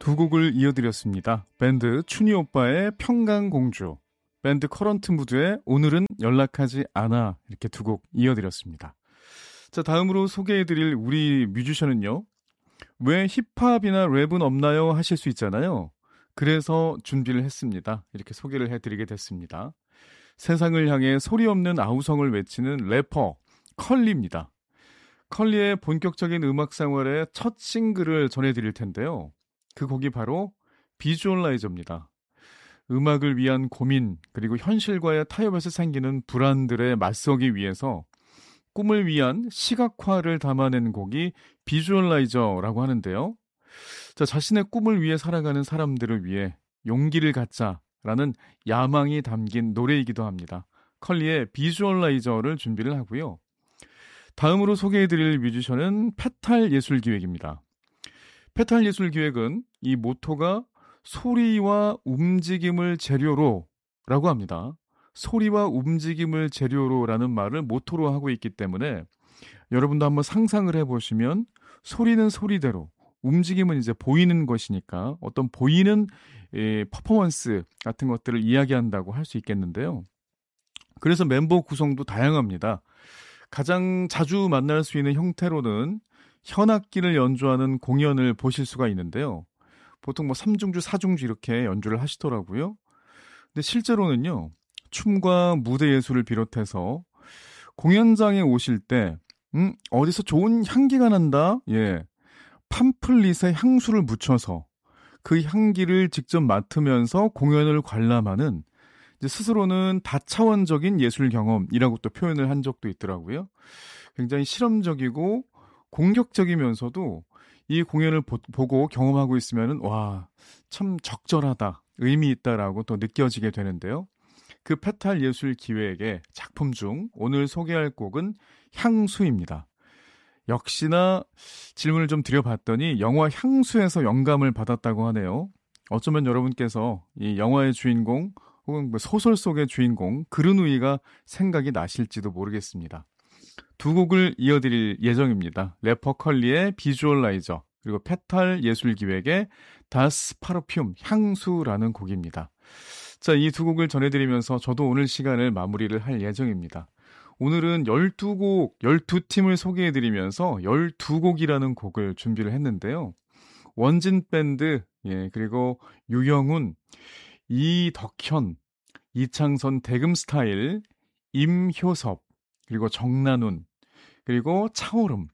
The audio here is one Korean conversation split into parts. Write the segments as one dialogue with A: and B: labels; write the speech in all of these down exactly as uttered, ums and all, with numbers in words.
A: 두 곡을 이어드렸습니다. 밴드 춘희오빠의 평강공주, 밴드 커런트 무드의 오늘은 연락하지 않아, 이렇게 두 곡 이어드렸습니다. 자, 다음으로 소개해드릴 우리 뮤지션은요, 왜 힙합이나 랩은 없나요? 하실 수 있잖아요. 그래서 준비를 했습니다. 이렇게 소개를 해드리게 됐습니다. 세상을 향해 소리 없는 아우성을 외치는 래퍼 컬리입니다. 컬리의 본격적인 음악 생활의 첫 싱글을 전해드릴 텐데요. 그 곡이 바로 비주얼라이저입니다. 음악을 위한 고민, 그리고 현실과의 타협에서 생기는 불안들에 맞서기 위해서 꿈을 위한 시각화를 담아낸 곡이 비주얼라이저라고 하는데요. 자, 자신의 꿈을 위해 살아가는 사람들을 위해 용기를 갖자라는 야망이 담긴 노래이기도 합니다. 컬리의 비주얼라이저를 준비를 하고요. 다음으로 소개해드릴 뮤지션은 페탈 예술기획입니다. 페탈 예술기획은 이 모토가 소리와 움직임을 재료로 라고 합니다. 소리와 움직임을 재료로 라는 말을 모토로 하고 있기 때문에 여러분도 한번 상상을 해보시면 소리는 소리대로, 움직임은 이제 보이는 것이니까 어떤 보이는 예, 퍼포먼스 같은 것들을 이야기한다고 할 수 있겠는데요. 그래서 멤버 구성도 다양합니다. 가장 자주 만날 수 있는 형태로는 현악기를 연주하는 공연을 보실 수가 있는데요. 보통 뭐 삼중주, 사중주 이렇게 연주를 하시더라고요. 근데 실제로는요, 춤과 무대 예술을 비롯해서 공연장에 오실 때, 음, 어디서 좋은 향기가 난다? 예. 팜플릿에 향수를 묻혀서 그 향기를 직접 맡으면서 공연을 관람하는, 이제 스스로는 다차원적인 예술 경험이라고 또 표현을 한 적도 있더라고요. 굉장히 실험적이고 공격적이면서도 이 공연을 보, 보고 경험하고 있으면은 와, 참 적절하다, 의미 있다라고 또 느껴지게 되는데요. 그 페탈 예술 기획의 작품 중 오늘 소개할 곡은 향수입니다. 역시나 질문을 좀 드려봤더니 영화 향수에서 영감을 받았다고 하네요. 어쩌면 여러분께서 이 영화의 주인공 혹은 소설 속의 주인공 그르누이가 생각이 나실지도 모르겠습니다. 두 곡을 이어드릴 예정입니다. 래퍼 컬리의 비주얼라이저, 그리고 페탈 예술기획의 다스 파르퓸, 향수라는 곡입니다. 자, 이 두 곡을 전해드리면서 저도 오늘 시간을 마무리를 할 예정입니다. 오늘은 열두 곡, 열두 팀을 소개해드리면서 열두 곡이라는 곡을 준비를 했는데요. 원진 밴드, 예, 그리고 유영훈, 이덕현, 이창선 대금스타일, 임효섭, 그리고 정난훈, 그리고 차오름,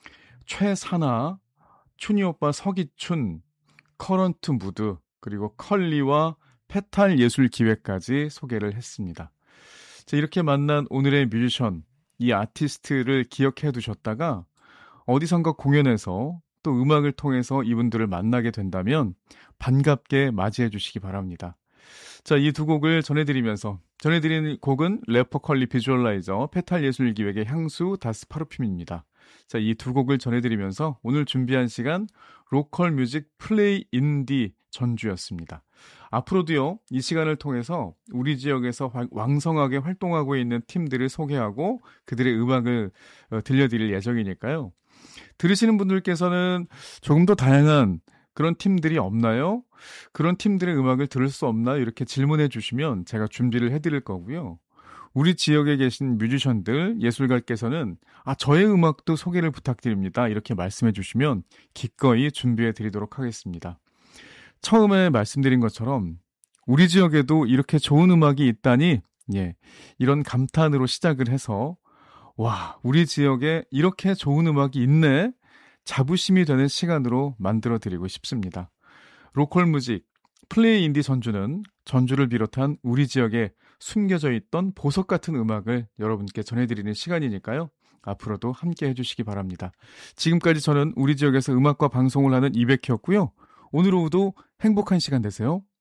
A: 최사나, 춘희오빠 서기춘, 커런트 무드, 그리고 컬리와 페탈 예술기획까지 소개를 했습니다. 자, 이렇게 만난 오늘의 뮤지션, 이 아티스트를 기억해 두셨다가 어디선가 공연에서 또 음악을 통해서 이분들을 만나게 된다면 반갑게 맞이해 주시기 바랍니다. 자, 이 두 곡을 전해드리면서, 전해드리는 곡은 래퍼 컬리 비주얼라이저, 페탈 예술기획의 향수, 다스 파르퓸입니다. 자, 이 두 곡을 전해드리면서 오늘 준비한 시간 로컬 뮤직 플레이 인디 전주였습니다. 앞으로도요, 이 시간을 통해서 우리 지역에서 왕성하게 활동하고 있는 팀들을 소개하고 그들의 음악을 들려드릴 예정이니까요. 들으시는 분들께서는 조금 더 다양한 그런 팀들이 없나요? 그런 팀들의 음악을 들을 수 없나요? 이렇게 질문해 주시면 제가 준비를 해드릴 거고요. 우리 지역에 계신 뮤지션들, 예술가께서는 아, 저의 음악도 소개를 부탁드립니다, 이렇게 말씀해 주시면 기꺼이 준비해 드리도록 하겠습니다. 처음에 말씀드린 것처럼 우리 지역에도 이렇게 좋은 음악이 있다니, 예, 이런 감탄으로 시작을 해서 와, 우리 지역에 이렇게 좋은 음악이 있네, 자부심이 되는 시간으로 만들어드리고 싶습니다. 로컬 뮤직 플레이 인디 전주는 전주를 비롯한 우리 지역에 숨겨져 있던 보석 같은 음악을 여러분께 전해드리는 시간이니까요. 앞으로도 함께 해주시기 바랍니다. 지금까지 저는 우리 지역에서 음악과 방송을 하는 이백희였고요. 오늘 오후도 행복한 시간 되세요.